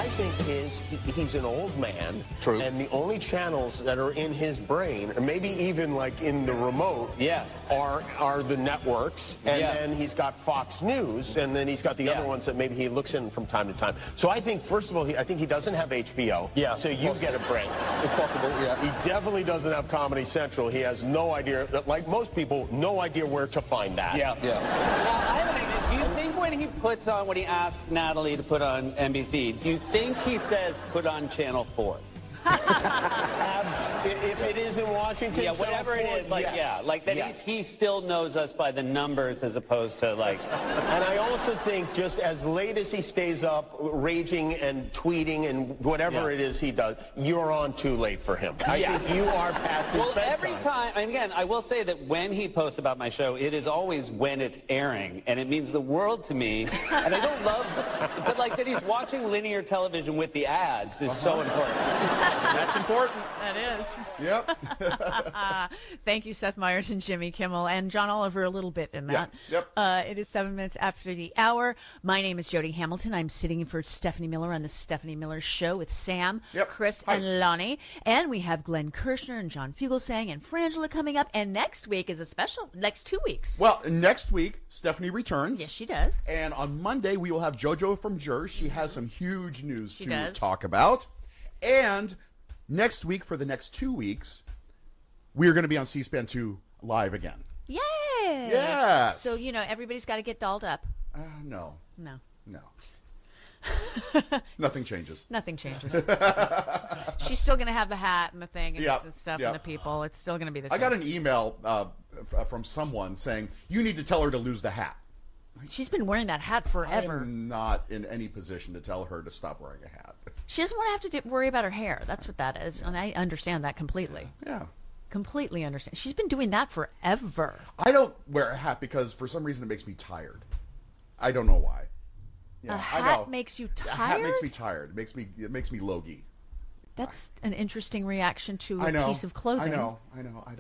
I think is he's an old man. True. And the only channels that are in his brain, or maybe even like in the remote, are the networks. And then he's got Fox News, and then he's got the other ones that maybe he looks in from time to time. So I think, first of all, I think he doesn't have HBO. Yeah. So you get a break. It's possible, yeah. He definitely doesn't have Comedy Central. He has no idea, like most people, no idea where to find that. Yeah. Yeah. I have an idea. Do you think when he puts on, when he asks Natalie to put on NBC, do you think he says put on Channel 4? If it is in Washington, whatever it is, like, like that he still knows us by the numbers as opposed to like. And I also think just as late as he stays up raging and tweeting and whatever it is he does, you're on too late for him. I think you are past his bedtime. Every time, and again, I will say that when he posts about my show, it is always when it's airing, and it means the world to me. And I don't love, but like that he's watching linear television with the ads is so important. That's important. That is. Yep. Thank you, Seth Meyers and Jimmy Kimmel, and John Oliver a little bit in that. Yep. It is 7 minutes after the hour. My name is Jody Hamilton. I'm sitting in for Stephanie Miller on the Stephanie Miller Show with Sam, Chris, and Lonnie. And we have Glenn Kirshner and John Fugelsang and Frangela coming up. And next week is a special, next 2 weeks. Well, next week, Stephanie returns. Yes, she does. And on Monday, we will have JoJo from Jers. She has some huge news to talk about. And next week, for the next 2 weeks, we're going to be on C-SPAN 2 live again. Yay! Yes. So, everybody's got to get dolled up. No. No. Nothing changes. Nothing changes. She's still going to have the hat and the thing and the stuff and the people. It's still going to be the same. I got an email from someone saying, you need to tell her to lose the hat. She's been wearing that hat forever. I'm not in any position to tell her to stop wearing a hat. She doesn't want to have to worry about her hair. That's what that is. And I understand that completely. Yeah. Completely understand. She's been doing that forever. I don't wear a hat because for some reason it makes me tired. I don't know why. Yeah, a hat makes you tired? A hat makes me tired. It makes me logy. That's an interesting reaction to a piece of clothing. I know. I don't know.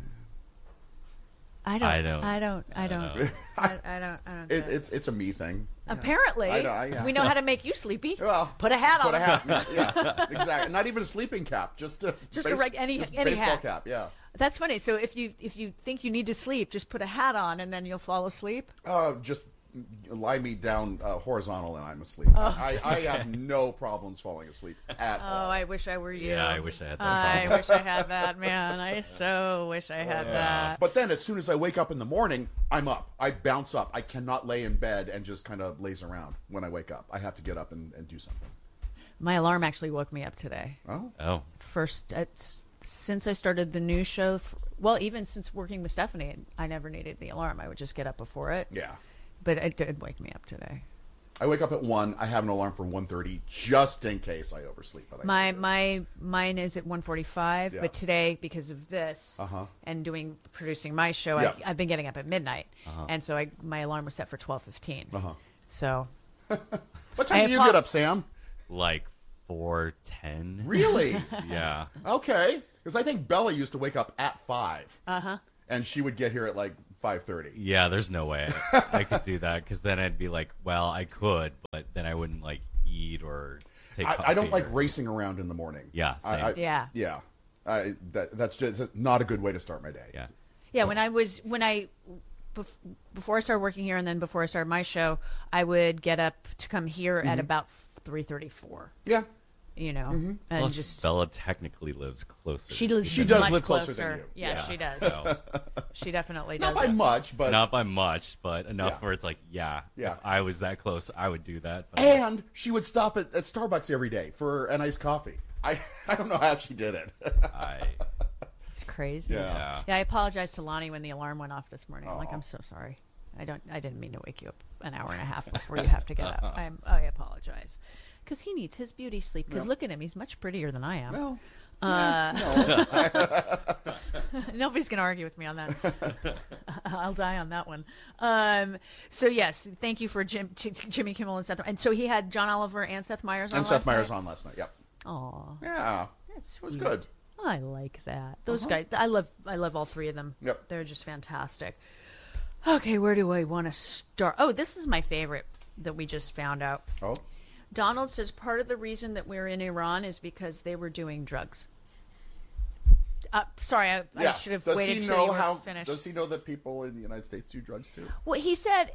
It's a me thing. Apparently, we know how to make you sleepy. Well, put a hat on. Put a hat. Yeah, exactly. Not even a sleeping cap, just a any baseball hat. cap. Yeah. That's funny. So if you think you need to sleep, just put a hat on and then you'll fall asleep. Just lie me down horizontal and I'm asleep. I have no problems falling asleep at all. Oh, I wish I were you. Yeah, I wish I had that. I wish I had that, man. I so wish I had that. But then as soon as I wake up in the morning, I'm up. I bounce up. I cannot lay in bed and just kind of laze around when I wake up. I have to get up and do something. My alarm actually woke me up today. Oh. First, since I started the new show, even since working with Stephanie, I never needed the alarm. I would just get up before it. Yeah. But it did wake me up today. I wake up at 1. I have an alarm for 1:30 just in case I oversleep. But mine is at 1:45. But today, because of this and producing my show, I've been getting up at midnight, and so my alarm was set for 12:15. So, what time do you get up, Sam? Like 4:10. Really? Yeah. Okay, because I think Bella used to wake up at 5. And she would get here at like 5:30. Yeah, there's no way I could do that because then I'd be like, well, I could, but then I wouldn't like eat or take. I don't like racing around in the morning. Yeah, same. Yeah. That's just not a good way to start my day. Yeah. Yeah. So, before I started working here and then before I started my show, I would get up to come here at about 3:34. Yeah. And Plus, Bella technically lives closer. She does live closer than you. Yeah, she does. So. She definitely does. Not by much, but enough where it's like, if I was that close, I would do that. But... And she would stop at Starbucks every day for a nice coffee. I don't know how she did it. It's crazy. Yeah. I apologized to Lonnie when the alarm went off this morning. I'm like, I'm so sorry. I didn't mean to wake you up an hour and a half before you have to get up. I apologize. Because he needs his beauty sleep. Because look at him. He's much prettier than I am. Well, nobody's going to argue with me on that. I'll die on that one. So, yes, thank you for Jimmy Kimmel and Seth. And so he had John Oliver and Seth Meyers on last night? And Seth Meyers on last night, yep. Aw. Yeah. It was good. I like that. Those guys, I love all three of them. Yep. They're just fantastic. Okay, where do I want to start? Oh, this is my favorite that we just found out. Oh? Donald says part of the reason that we're in Iran is because they were doing drugs. Sorry, I should have waited till you were finished. Does he know that people in the United States do drugs too? Well, he said,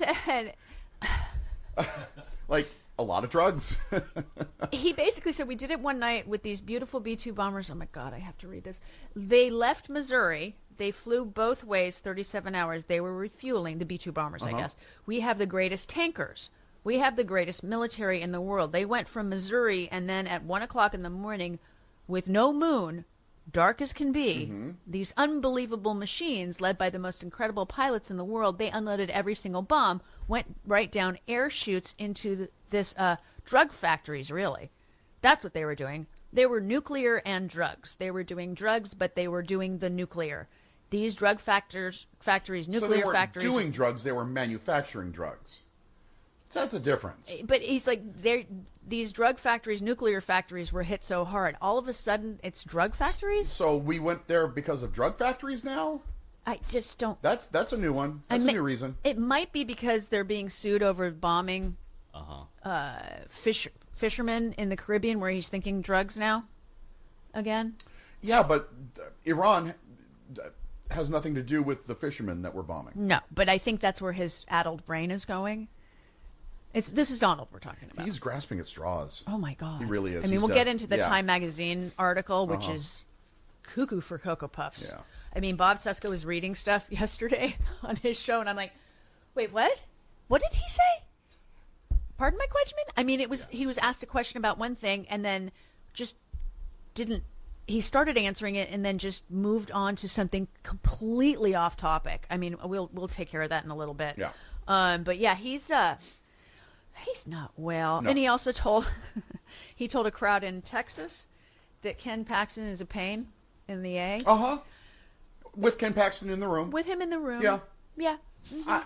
like a lot of drugs. He basically said we did it one night with these beautiful B-2 bombers. Oh my God, I have to read this. They left Missouri. They flew both ways, 37 hours. They were refueling the B-2 bombers, I guess. We have the greatest tankers. We have the greatest military in the world. They went from Missouri, and then at 1 o'clock in the morning, with no moon, dark as can be, these unbelievable machines led by the most incredible pilots in the world, they unloaded every single bomb, went right down air chutes into this drug factories, really. That's what they were doing. They were nuclear and drugs. They were doing drugs, but they were doing the nuclear. These drug factories, nuclear so they weren't factories. doing drugs, they were manufacturing drugs. So that's the difference. But he's like, these drug factories, nuclear factories were hit so hard. All of a sudden, it's drug factories? So we went there because of drug factories now? I just don't. That's a new one. That's a new reason. It might be because they're being sued over bombing fishermen in the Caribbean, where he's thinking drugs now again. Yeah, but Iran has nothing to do with the fishermen that were bombing. No, but I think that's where his addled brain is going. This is Donald we're talking about. He's grasping at straws. Oh my God, he really is. I mean, we'll get into the Time Magazine article, which is cuckoo for Cocoa Puffs. Yeah. I mean, Bob Sesko was reading stuff yesterday on his show, and I'm like, wait, what? What did he say? Pardon my question? I mean, he was asked a question about one thing, and then just didn't. He started answering it, and then just moved on to something completely off topic. I mean, we'll take care of that in a little bit. Yeah. But yeah, he's not well. No. And he also told a crowd in Texas that Ken Paxton is a pain in the A. With Ken Paxton in the room. With him in the room. Yeah. Yeah. Mm-hmm.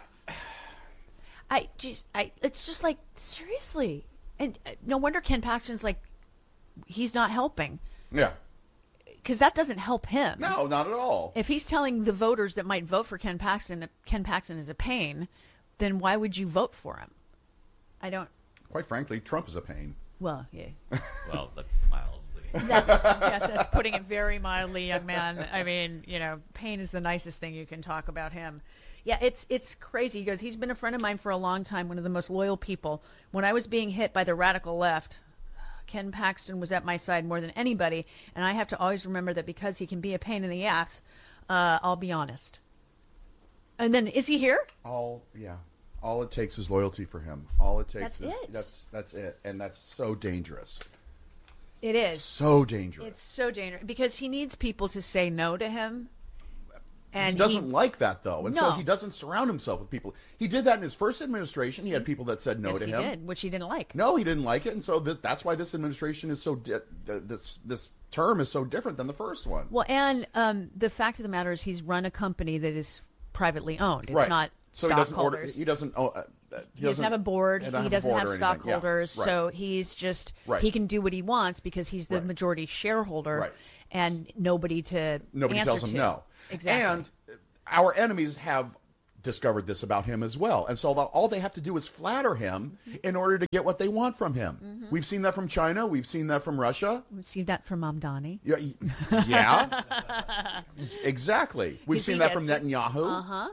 It's just like, seriously. And no wonder Ken Paxton's like, he's not helping. Yeah. Because that doesn't help him. No, not at all. If he's telling the voters that might vote for Ken Paxton that Ken Paxton is a pain, then why would you vote for him? I don't. Quite frankly, Trump is a pain. Well, yeah. Well, that's mildly. That's putting it very mildly, young man. I mean, pain is the nicest thing you can talk about him. Yeah, it's crazy. He goes, he's been a friend of mine for a long time, one of the most loyal people. When I was being hit by the radical left, Ken Paxton was at my side more than anybody, and I have to always remember that because he can be a pain in the ass, I'll be honest. And then, is he here? All it takes is loyalty for him. All it takes that's it, and that's so dangerous. It is so dangerous. It's so dangerous because he needs people to say no to him. And he doesn't like that, though, and no. so he doesn't surround himself with people. He did that in his first administration. He had people that said no to him. Yes, he did, which he didn't like. No, he didn't like it, and so that's why this administration is so this term is so different than the first one. Well, and the fact of the matter is, he's run a company that is privately owned. It's right. not so stockholders. He doesn't have a board. He doesn't have stockholders. Yeah, right. So he's just he can do what he wants because he's the majority shareholder, and nobody tells him no. Exactly. And our enemies have discovered this about him as well. And so all they have to do is flatter him in order to get what they want from him. Mm-hmm. We've seen that from China. We've seen that from Russia. We've seen that from Mamdani. Yeah. Exactly. We've seen that from Netanyahu.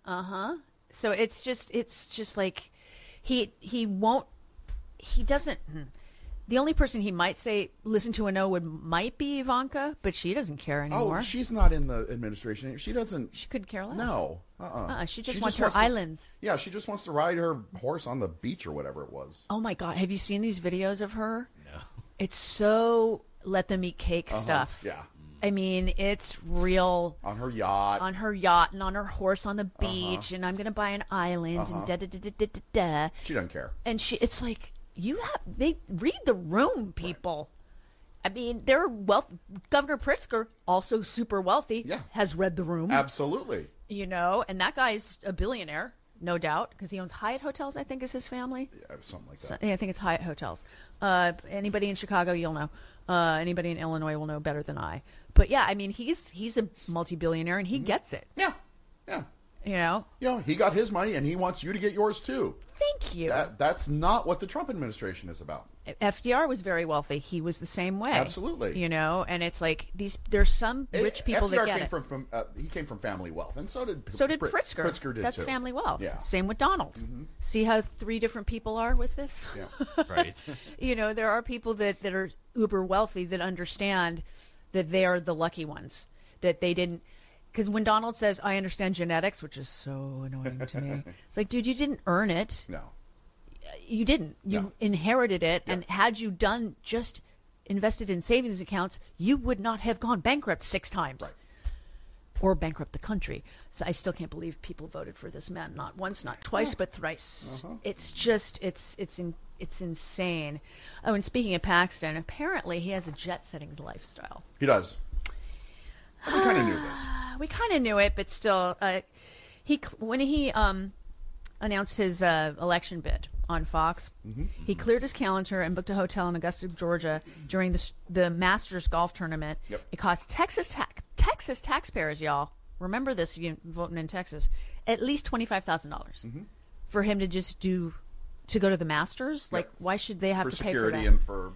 So it's just like he doesn't. The only person he might say listen to a no might be Ivanka, but she doesn't care anymore. Oh, she's not in the administration. She doesn't. She could care less. No. She just wants her islands. Yeah, she just wants to ride her horse on the beach or whatever it was. Oh my God, have you seen these videos of her? No. It's so let them eat cake stuff. Yeah. I mean, it's real. On her yacht. And on her horse on the beach, and I'm going to buy an island, and da-da-da-da-da-da. She doesn't care. And it's like, they read the room, people. Right. I mean, they're Governor Pritzker, also super wealthy, has read the room. Absolutely. And that guy's a billionaire, no doubt, because he owns Hyatt Hotels, I think is his family. Yeah, something like that. So, I think it's Hyatt Hotels. Anybody in Chicago, you'll know. Anybody in Illinois will know better than I. But yeah, I mean, he's a multi-billionaire, and he gets it. Yeah. Yeah. He got his money, and he wants you to get yours too. Thank you. That's not what the Trump administration is about. FDR was very wealthy. He was the same way. Absolutely. And it's like there's some rich people that get it. He came from family wealth, and so did Pritzker. Pritzker did That's too. family wealth. Yeah. Same with Donald. Mm-hmm. See how 3 different people are with this? Yeah. Right. There are people that are uber wealthy that understand that they are the lucky ones, that they didn't. Because when Donald says, I understand genetics, which is so annoying to me, it's like, dude, you didn't earn it. No. You didn't. You inherited it, and had you just invested in savings accounts, you would not have gone bankrupt 6 times. Right. Or bankrupt the country. So I still can't believe people voted for this man, not once, not twice, but thrice. Uh-huh. It's just, it's insane. Oh, and speaking of Paxton, apparently he has a jet-setting lifestyle. He does. We kind of knew this. We kind of knew it, but still, when he announced his election bid on Fox, he cleared his calendar and booked a hotel in Augusta, Georgia during the Masters golf tournament. Yep. It cost Texas taxpayers, y'all. Remember this, you voting in Texas, at least $25,000 for him to just to go to the Masters. Like, why should they have to pay for that? For security and for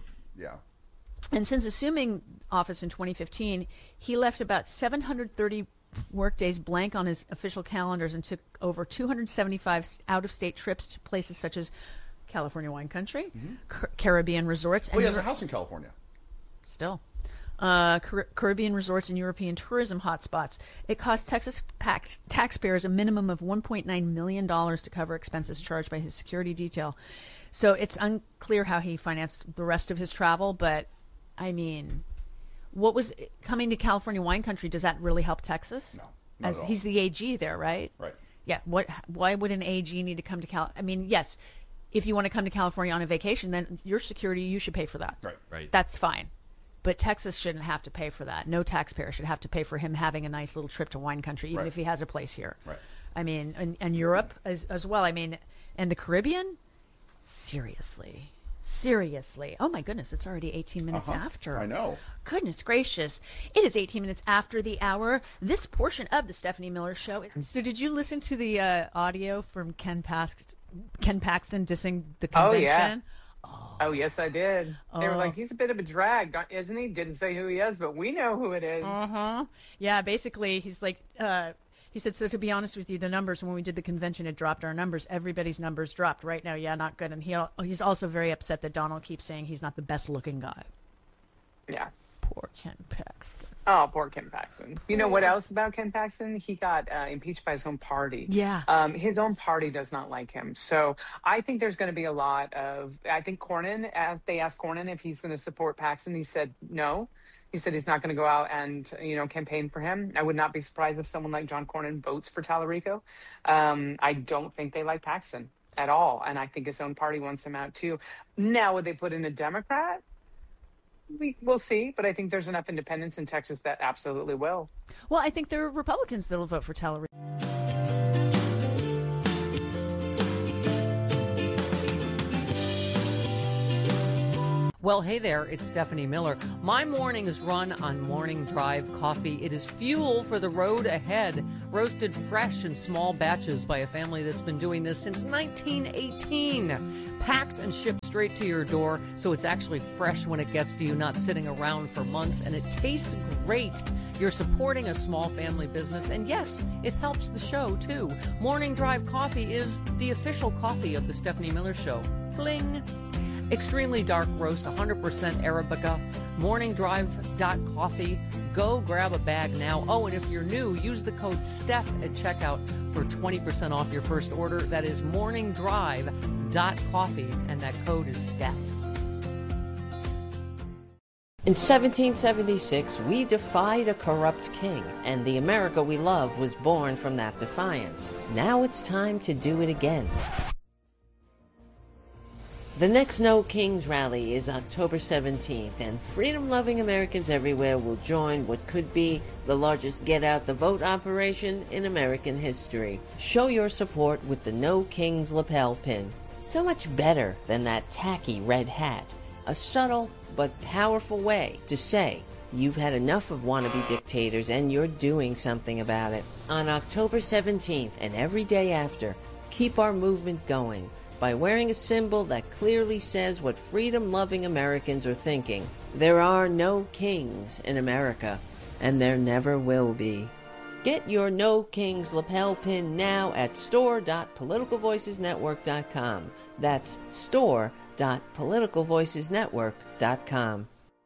And since assuming office in 2015, he left about 730 workdays blank on his official calendars and took over 275 out-of-state trips to places such as California wine country, Caribbean resorts. And he has a house in California. Still. Caribbean resorts and European tourism hotspots. It cost Texas taxpayers a minimum of $1.9 million to cover expenses charged by his security detail. So it's unclear how he financed the rest of his travel, but I mean, what was coming to California wine country? Does that really help Texas? No, not at all. He's the AG there, right? Right. Yeah. Why would an AG need to come to Cal? I mean, yes, if you want to come to California on a vacation, then your security, you should pay for that. Right. That's fine. But Texas shouldn't have to pay for that. No taxpayer should have to pay for him having a nice little trip to wine country, even if he has a place here. Right. I mean, and Europe as well. I mean, and the Caribbean. Seriously. Oh, my goodness. It's already 18 minutes after. I know. Goodness gracious. It is 18 minutes after the hour. This portion of the Stephanie Miller Show. So did you listen to the audio from Ken Paxton dissing the convention? Oh, yeah. Oh, yes, I did. They were like, he's a bit of a drag, isn't he? Didn't say who he is, but we know who it is. Yeah, basically, he's like... he said, so to be honest with you, the numbers, when we did the convention, it dropped our numbers. Everybody's numbers dropped right now. Yeah, not good. And he's also very upset that Donald keeps saying he's not the best looking guy. Yeah. Poor Ken Paxton. Oh, poor Ken Paxton. You know what else about Ken Paxton? He got impeached by his own party. Yeah. His own party does not like him. So I think there's going to be a lot of, I think Cornyn, as they asked Cornyn if he's going to support Paxton, he said no. He said he's not going to go out and, campaign for him. I would not be surprised if someone like John Cornyn votes for Tallarico. I don't think they like Paxton at all. And I think his own party wants him out too. Now, would they put in a Democrat? We'll see. But I think there's enough independents in Texas that absolutely will. Well, I think there are Republicans that will vote for Tallarico. Well, hey there, it's Stephanie Miller. My mornings run on Morning Drive coffee. It is fuel for the road ahead, roasted fresh in small batches by a family that's been doing this since 1918. Packed and shipped straight to your door, so it's actually fresh when it gets to you, not sitting around for months, and it tastes great. You're supporting a small family business, and yes, it helps the show, too. Morning Drive coffee is the official coffee of the Stephanie Miller Show. Bling! Extremely dark roast, 100% Arabica, morningdrive.coffee. Go grab a bag now. Oh, and if you're new, use the code STEPH at checkout for 20% off your first order. That is morningdrive.coffee, and that code is STEPH. In 1776, we defied a corrupt king, and the America we love was born from that defiance. Now it's time to do it again. The next No Kings rally is October 17th, and freedom-loving Americans everywhere will join what could be the largest get-out-the-vote operation in American history. Show your support with the No Kings lapel pin. So much better than that tacky red hat. A subtle but powerful way to say You've had enough of wannabe dictators, and you're doing something about it. On October 17th and every day after, keep our movement going by wearing a symbol that clearly says what freedom-loving Americans are thinking. There are no kings in America, and there never will be. Get your No Kings lapel pin now at store.politicalvoicesnetwork.com. That's store.politicalvoicesnetwork.com.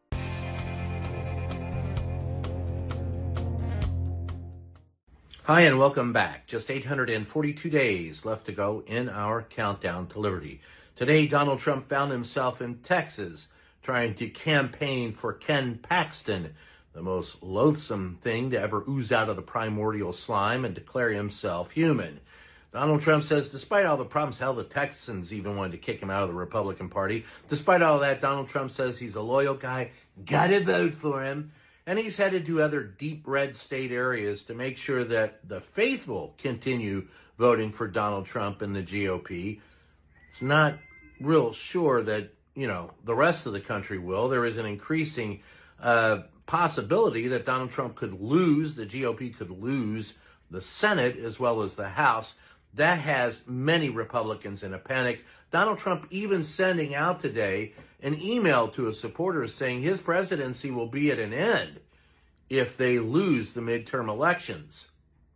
Hi, and welcome back. Just 842 days left to go in our countdown to liberty. Today, Donald Trump found himself in Texas trying to campaign for Ken Paxton, the most loathsome thing to ever ooze out of the primordial slime and declare himself human. Donald Trump says despite all the problems, hell, the Texans even wanted to kick him out of the Republican Party. Despite all that, Donald Trump says he's a loyal guy, gotta vote for him. And he's headed to other deep red state areas to make sure that the faithful continue voting for Donald Trump and the GOP. It's not real sure that, the rest of the country will. There is an increasing possibility that Donald Trump could lose, the GOP could lose the Senate as well as the House. That has many Republicans in a panic. Donald Trump even sending out today an email to his supporters saying his presidency will be at an end if they lose the midterm elections.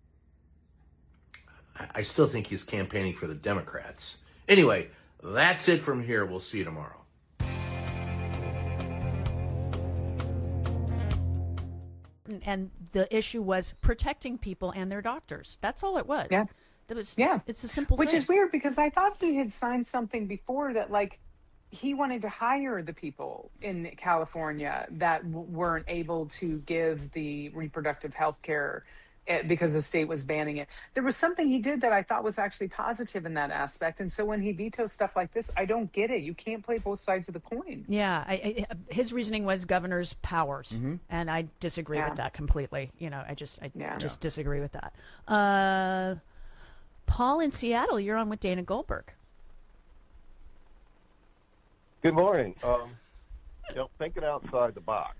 I still think he's campaigning for the Democrats. Anyway, that's it from here. We'll see you tomorrow. And the issue was protecting people and their doctors. That's all it was. Yeah. It's a simple thing. Which is weird because I thought he had signed something before that, he wanted to hire the people in California that weren't able to give the reproductive health care because the state was banning it. There was something he did that I thought was actually positive in that aspect. And so when he vetoes stuff like this, I don't get it. You can't play both sides of the coin. Yeah. His reasoning was governor's powers. Mm-hmm. And I disagree with that completely. I just disagree with that. Paul in Seattle, you're on with Dana Goldberg. Good morning. Thinking outside the box,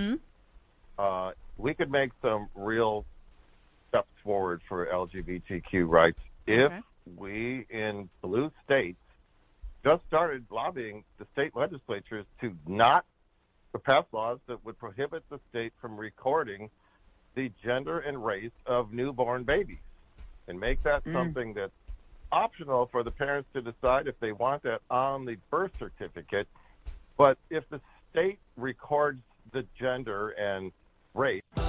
we could make some real steps forward for LGBTQ rights if we in blue states just started lobbying the state legislatures to pass laws that would prohibit the state from recording the gender and race of newborn babies and make that something that's optional for the parents to decide if they want that on the birth certificate. But if the state records the gender and race